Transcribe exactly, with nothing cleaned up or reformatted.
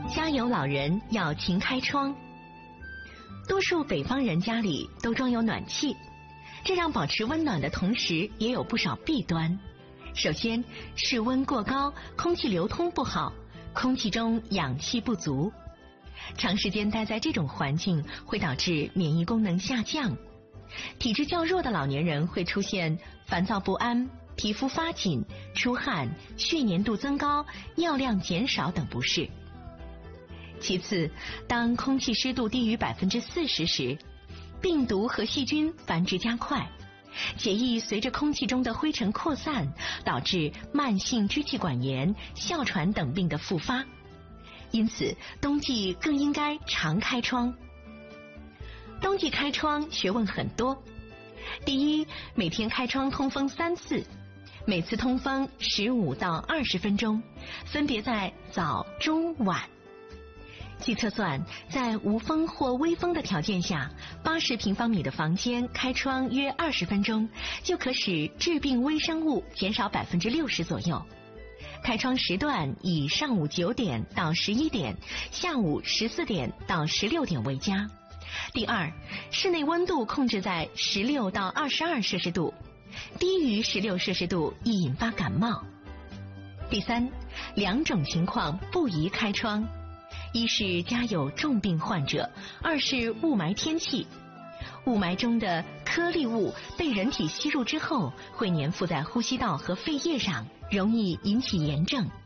家有老人要勤开窗。多数北方人家里都装有暖气，这让保持温暖的同时也有不少弊端。首先，室温过高，空气流通不好，空气中氧气不足，长时间待在这种环境会导致免疫功能下降。体质较弱的老年人会出现烦躁不安、皮肤发紧、出汗、血粘度增高、尿量减少等不适。其次，当空气湿度低于百分之四十时，病毒和细菌繁殖加快，血液随着空气中的灰尘扩散，导致慢性支气管炎、哮喘等病的复发。因此，冬季更应该常开窗。冬季开窗学问很多。第一，每天开窗通风三次，每次通风十五到二十分钟，分别在早、中、晚。据测算，在无风或微风的条件下，八十平方米的房间开窗约二十分钟，就可使致病微生物减少百分之六十左右。开窗时段以上午九点到十一点，下午十四点到十六点为佳。第二，室内温度控制在十六到二十二摄氏度，低于十六摄氏度易引发感冒。第三，两种情况不宜开窗。一是家有重病患者，二是雾霾天气。雾霾中的颗粒物被人体吸入之后，会粘附在呼吸道和肺叶上，容易引起炎症。